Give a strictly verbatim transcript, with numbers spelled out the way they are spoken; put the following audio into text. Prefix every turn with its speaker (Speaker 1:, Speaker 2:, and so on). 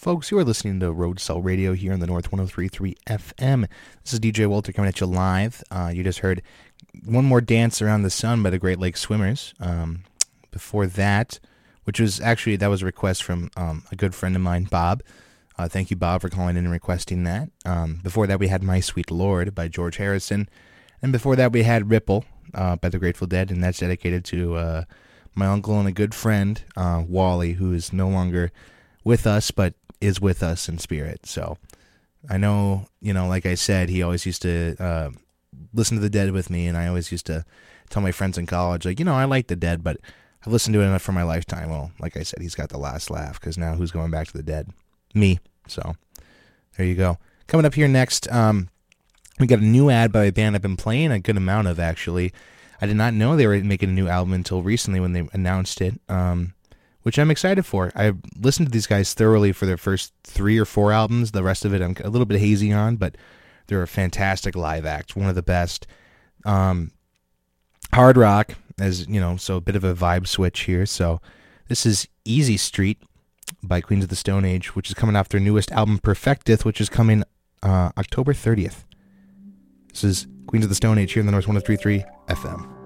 Speaker 1: folks. You are listening to Road Cell Radio here on the North one oh three point three F M. This is D J Walter coming at you live. Uh, you just heard One More Dance Around the Sun by the Great Lakes Swimmers. Um, before that, which was actually, that was a request from um, a good friend of mine, Bob. Uh, thank you, Bob, for calling in and requesting that. Um, before that, we had My Sweet Lord by George Harrison. And before that, we had Ripple uh, by the Grateful Dead, and that's dedicated to uh, my uncle and a good friend, uh, Wally, who is no longer with us, but is with us in spirit. So I know, you know, like I said, he always used to uh, listen to the Dead with me, and I always used to tell my friends in college, like, you know, I like the Dead, but I've listened to it enough for my lifetime. Well, like I said, he's got the last laugh, because now who's going back to the Dead? Me. So there you go. Coming up here next, um, we got a new ad by a band I've been playing a good amount of, actually. I did not know they were making a new album until recently when they announced it, um, which I'm excited for. I listened to these guys thoroughly for their first three or four albums. The rest of it I'm a little bit hazy on, but they're a fantastic live act, one of the best. Um, hard rock, as you know, so a bit of a vibe switch here. So this is Easy Street by Queens of the Stone Age, which is coming off their newest album, Perfecteth, which is coming uh, October thirtieth. This is Queens of the Stone Age here in the North one oh three point three F M.